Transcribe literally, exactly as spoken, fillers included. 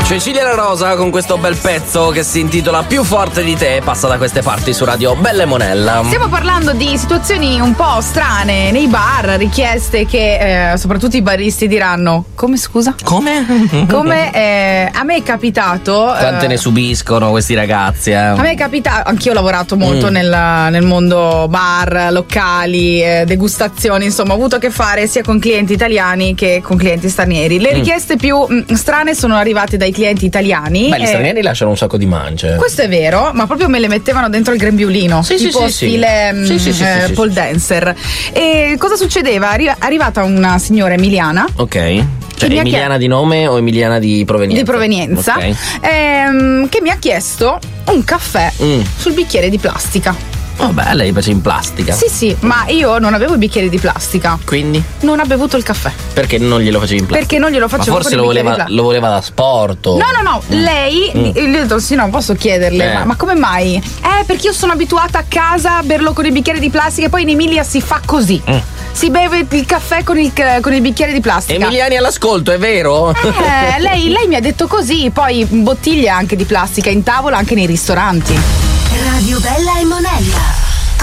Cecilia La Rosa con questo bel pezzo che si intitola Più forte di te, passa da queste parti su Radio Bella e Monella. Stiamo parlando di situazioni un po' strane nei bar, richieste che eh, soprattutto i baristi diranno: come scusa? Come? Come eh, a me è capitato. Quante eh, ne subiscono questi ragazzi? Eh? A me è capitato, anch'io ho lavorato molto Mm. nel, nel mondo bar, locali, eh, degustazioni, insomma ho avuto a che fare sia con clienti italiani che con clienti stranieri. Le Mm. richieste più mh, strane sono arrivate dai clienti italiani. Beh, gli eh, stranieri lasciano un sacco di mance. Questo è vero, ma proprio me le mettevano dentro il grembiulino, Sì, sì, tipo sì, sì. stile mh, Sì, sì, sì, eh, sì, sì, pole sì. dancer. E cosa succedeva? Arri- arrivata una signora emiliana Ok. Cioè, mi ha Emiliana di nome o Emiliana di provenienza? di provenienza, Ok. ehm, che mi ha chiesto un caffè Mm. sul bicchiere di plastica. Vabbè, lei piace in plastica. Sì, sì, ma io non avevo i bicchieri di plastica. Quindi? Non ho bevuto il caffè. Perché non glielo facevi in plastica? Perché non glielo Ma facevo forse con lo i bicchieri voleva, di plastica. lo voleva da sport. o- No, no, no, Mm. lei, Mm. gli ho detto sì, no, posso chiederle, Eh. ma, ma come mai? Eh, perché io sono abituata a casa a berlo con i bicchieri di plastica e poi in Emilia si fa così. Mm. Si beve il caffè con il, con il bicchiere di plastica. Emiliani all'ascolto, è vero? Eh, lei, lei mi ha detto così, poi bottiglie anche di plastica in tavola anche nei ristoranti. Radio Bella e Monella.